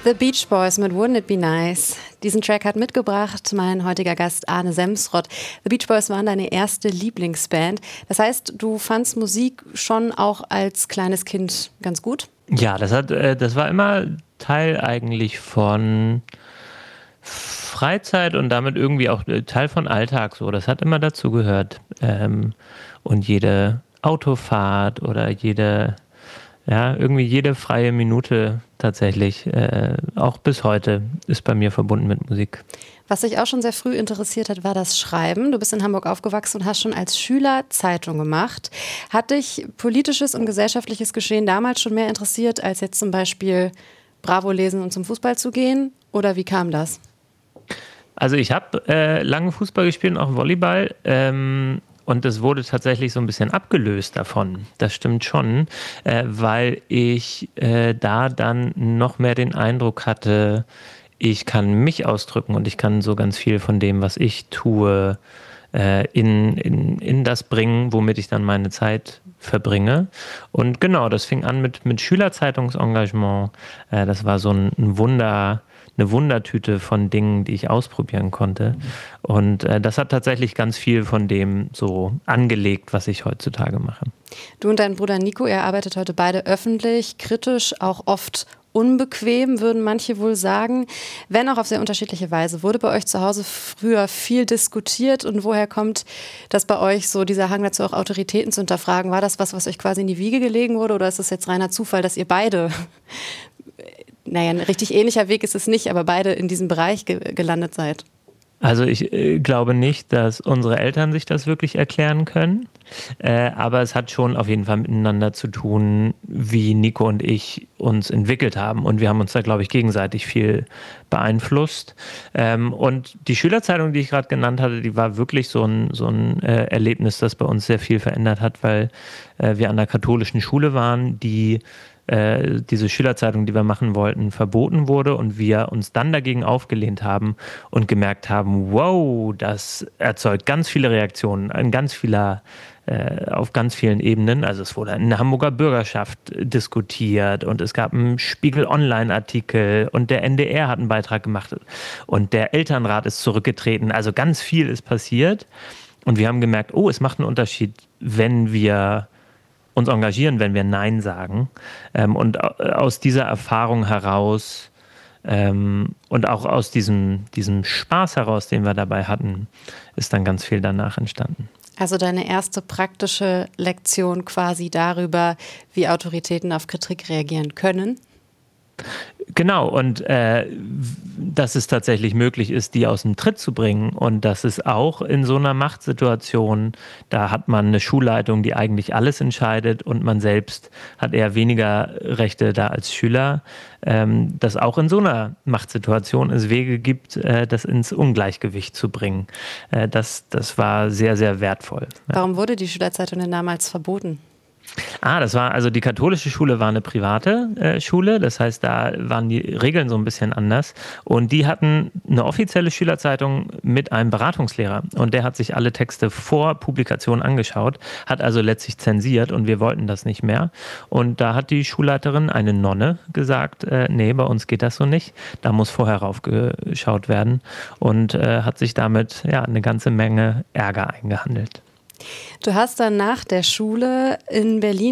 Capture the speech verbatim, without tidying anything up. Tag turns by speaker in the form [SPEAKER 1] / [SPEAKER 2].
[SPEAKER 1] The Beach Boys mit Wouldn't It Be Nice. Diesen Track hat mitgebracht mein heutiger Gast Arne Semsrott. The Beach Boys waren deine erste Lieblingsband. Das heißt, du fandst Musik schon auch als kleines Kind ganz gut?
[SPEAKER 2] Ja, das hat, äh, das war immer Teil eigentlich von Freizeit und damit irgendwie auch Teil von Alltag. So, das hat immer dazu gehört. Ähm, und jede Autofahrt oder jede Ja, irgendwie jede freie Minute tatsächlich, äh, auch bis heute, ist bei mir verbunden mit Musik.
[SPEAKER 1] Was dich auch schon sehr früh interessiert hat, war das Schreiben. Du bist in Hamburg aufgewachsen und hast schon als Schüler Zeitung gemacht. Hat dich politisches und gesellschaftliches Geschehen damals schon mehr interessiert, als jetzt zum Beispiel Bravo lesen und zum Fußball zu gehen? Oder wie kam das?
[SPEAKER 2] Also ich habe äh, lange Fußball gespielt und auch Volleyball. Ähm, Und es wurde tatsächlich so ein bisschen abgelöst davon. Das stimmt schon, äh, weil ich äh, da dann noch mehr den Eindruck hatte, ich kann mich ausdrücken und ich kann so ganz viel von dem, was ich tue, äh, in, in, in das bringen, womit ich dann meine Zeit verbringe. Und genau, das fing an mit, mit Schülerzeitungsengagement. Äh, das war so ein, ein Wunder. eine Wundertüte von Dingen, die ich ausprobieren konnte. Und äh, das hat tatsächlich ganz viel von dem so angelegt, was ich heutzutage mache.
[SPEAKER 1] Du und dein Bruder Nico, ihr arbeitet heute beide öffentlich, kritisch, auch oft unbequem, würden manche wohl sagen. Wenn auch auf sehr unterschiedliche Weise. Wurde bei euch zu Hause früher viel diskutiert und woher kommt das bei euch so, dieser Hang dazu, auch Autoritäten zu hinterfragen? War das was, was euch quasi in die Wiege gelegen wurde oder ist es jetzt reiner Zufall, dass ihr beide... Naja, ein richtig ähnlicher Weg ist es nicht, aber beide in diesem Bereich ge- gelandet seid.
[SPEAKER 2] Also ich äh, glaube nicht, dass unsere Eltern sich das wirklich erklären können, äh, aber es hat schon auf jeden Fall miteinander zu tun, wie Nico und ich uns entwickelt haben und wir haben uns da, glaube ich, gegenseitig viel beeinflusst. Ähm, und die Schülerzeitung, die ich gerade genannt hatte, die war wirklich so ein, so ein äh, Erlebnis, das bei uns sehr viel verändert hat, weil äh, wir an der katholischen Schule waren, die diese Schülerzeitung, die wir machen wollten, verboten wurde und wir uns dann dagegen aufgelehnt haben und gemerkt haben, wow, das erzeugt ganz viele Reaktionen an ganz vieler, äh, auf ganz vielen Ebenen. Also es wurde in der Hamburger Bürgerschaft diskutiert und es gab einen Spiegel-Online-Artikel und der N D R hat einen Beitrag gemacht und der Elternrat ist zurückgetreten. Also ganz viel ist passiert und wir haben gemerkt, oh, es macht einen Unterschied, wenn wir uns engagieren, wenn wir Nein sagen. Ähm, und aus dieser Erfahrung heraus ähm, und auch aus diesem, diesem Spaß heraus, den wir dabei hatten, ist dann ganz viel danach entstanden.
[SPEAKER 1] Also deine erste praktische Lektion quasi darüber, wie Autoritäten auf Kritik reagieren können?
[SPEAKER 2] Genau, und äh, dass es tatsächlich möglich ist, die aus dem Tritt zu bringen und dass es auch in so einer Machtsituation, da hat man eine Schulleitung, die eigentlich alles entscheidet und man selbst hat eher weniger Rechte da als Schüler, ähm, dass auch in so einer Machtsituation es Wege gibt, äh, das ins Ungleichgewicht zu bringen. Äh, das, das war sehr, sehr wertvoll. Ja.
[SPEAKER 1] Warum wurde die Schülerzeitung denn damals verboten?
[SPEAKER 2] Ah, das war, also die katholische Schule war eine private äh, Schule, das heißt, da waren die Regeln so ein bisschen anders und die hatten eine offizielle Schülerzeitung mit einem Beratungslehrer und der hat sich alle Texte vor Publikation angeschaut, hat also letztlich zensiert und wir wollten das nicht mehr und da hat die Schulleiterin, eine Nonne, gesagt, äh, nee, bei uns geht das so nicht, da muss vorher raufgeschaut werden und äh, hat sich damit ja eine ganze Menge Ärger eingehandelt.
[SPEAKER 1] Du hast dann nach der Schule in Berlin